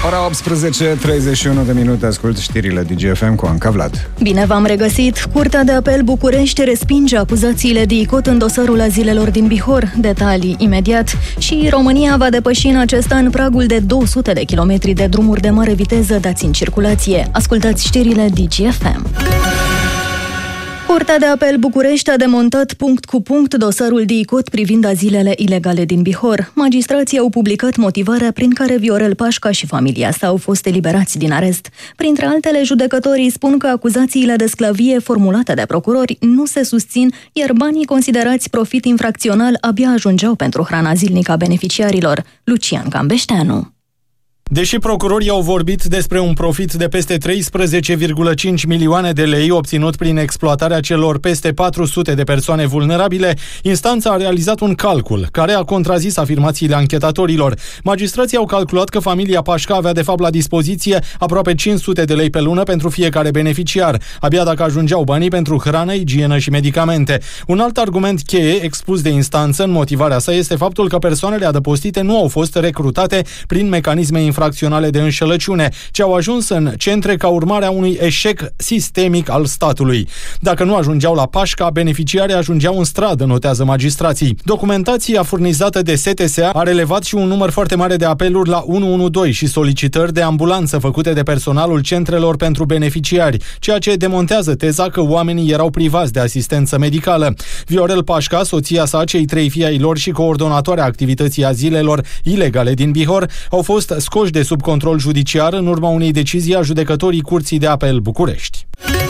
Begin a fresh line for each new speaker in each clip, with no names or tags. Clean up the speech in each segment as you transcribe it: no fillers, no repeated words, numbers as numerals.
Ora 18:31 de minute, ascult știrile DGFM cu Anca Vlad.
Bine v-am regăsit! Curtea de apel București respinge acuzațiile de icot în dosarul azilelor din Bihor. Detalii imediat. Și România va depăși în acest an pragul de 200 de kilometri de drumuri de mare viteză dați în circulație. Ascultați știrile DGFM. Curtea de apel București a demontat punct cu punct dosarul de icot privind azilele ilegale din Bihor. Magistrații au publicat motivarea prin care Viorel Pașca și familia sa au fost eliberați din arest. Printre altele, judecătorii spun că acuzațiile de sclavie formulate de procurori nu se susțin, iar banii considerați profit infracțional abia ajungeau pentru hrana zilnică a beneficiarilor. Lucian Cambeșteanu.
Deși procurorii au vorbit despre un profit de peste 13,5 milioane de lei obținut prin exploatarea celor peste 400 de persoane vulnerabile, instanța a realizat un calcul care a contrazis afirmațiile anchetatorilor. Magistrații au calculat că familia Pașca avea de fapt la dispoziție aproape 500 de lei pe lună pentru fiecare beneficiar, abia dacă ajungeau banii pentru hrană, igienă și medicamente. Un alt argument cheie expus de instanță în motivarea sa este faptul că persoanele adăpostite nu au fost recrutate prin mecanisme infracționale de înșelăciune, ci au ajuns în centre ca urmare a unui eșec sistemic al statului. Dacă nu ajungeau la Pașca, beneficiarii ajungeau în stradă, notează magistrații. Documentația furnizată de STSA a relevat și un număr foarte mare de apeluri la 112 și solicitări de ambulanță făcute de personalul centrelor pentru beneficiari, ceea ce demontează teza că oamenii erau privați de asistență medicală. Viorel Pașca, soția sa, cei 3 fii ai lor și coordonatoarea activității azilelor ilegale din Bihor au fost scoși de sub control judiciar în urma unei decizii a judecătorii Curții de Apel București.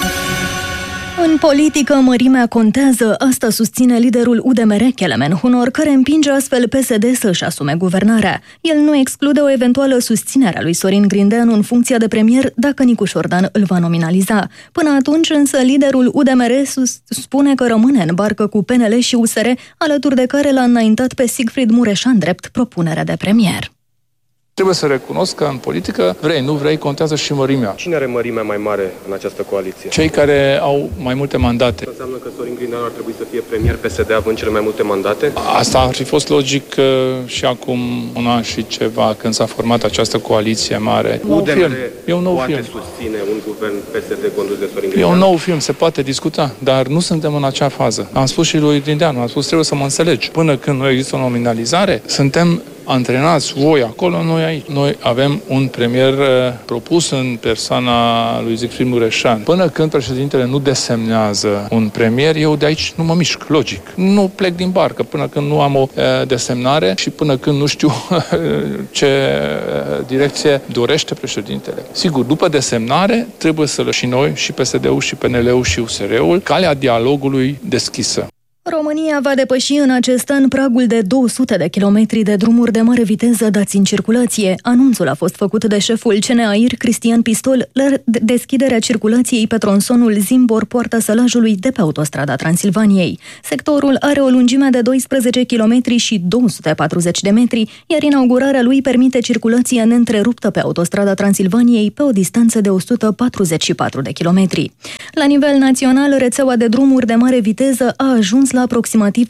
În politică, mărimea contează, asta susține liderul UDMR, Kelemen Hunor, care împinge astfel PSD să-și asume guvernarea. El nu exclude o eventuală susținere a lui Sorin Grindeanu în funcția de premier dacă Nicu Șordan îl va nominaliza. Până atunci, însă, liderul UDMR spune că rămâne în barcă cu PNL și USR, alături de care l-a înaintat pe Sigfrid Mureșan drept propunerea de premier.
Trebuie să recunosc că în politică, vrei, nu vrei, contează și mărimea.
Cine are mărimea mai mare în această coaliție?
Cei care au mai multe mandate.
Înseamnă că Sorin Grindeanu ar trebui să fie premier PSD având cele mai multe mandate?
Asta ar fi fost logic și acum un an și ceva, când s-a format această coaliție mare.
E un nou film. Poate susține un guvern PSD condus de Sorin Grindeanu?
E un nou film, se poate discuta, dar nu suntem în acea fază. Am spus și lui Grindeanu, am spus trebuie să mă înțelegi. Până când nu există o nominalizare, suntem antrenați voi acolo, noi aici. Noi avem un premier propus în persoana lui Sigfrid Mureșan. Până când președintele nu desemnează un premier, eu de aici nu mă mișc, logic. Nu plec din barcă până când nu am o desemnare și până când nu știu ce direcție dorește președintele. Sigur, după desemnare trebuie să și noi, și PSD-ul, și PNL-ul, și USR-ul, calea dialogului deschisă.
România va depăși în acest an pragul de 200 de kilometri de drumuri de mare viteză dați în circulație. Anunțul a fost făcut de șeful CNAIR, Cristian Pistol, la deschiderea circulației pe tronsonul Zimbor-Poarta Sălajului de pe autostrada Transilvaniei. Sectorul are o lungime de 12 km și 240 de metri, iar inaugurarea lui permite circulația neîntreruptă pe autostrada Transilvaniei pe o distanță de 144 de kilometri. La nivel național, rețeaua de drumuri de mare viteză a ajuns la aproximativ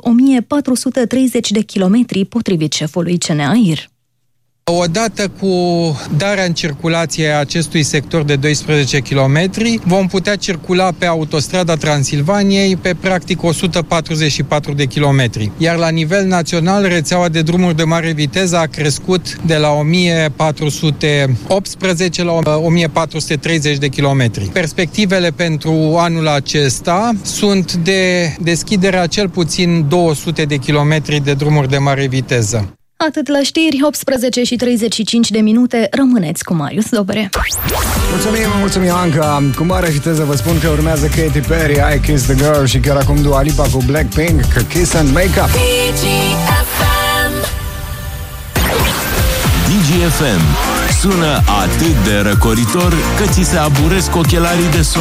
1430 de kilometri, potrivit șefului CNAIR.
Odată cu darea în circulație a acestui sector de 12 km, vom putea circula pe autostrada Transilvaniei pe practic 144 de kilometri. Iar la nivel național, rețeaua de drumuri de mare viteză a crescut de la 1418 la 1430 de kilometri. Perspectivele pentru anul acesta sunt de deschiderea cel puțin 200 de kilometri de drumuri de mare viteză.
Atât la știri, 18 și 35 de minute, rămâneți cu Marius Dobre.
Mulțumim, Anca. Cu mare viteză vă spun că urmează Katy Perry, I Kiss the Girl, și chiar acum Dua Lipa cu Blackpink, Kiss and Make Up.
DGFM sună atât de răcoritor că ți se aburesc ochelarii de soare.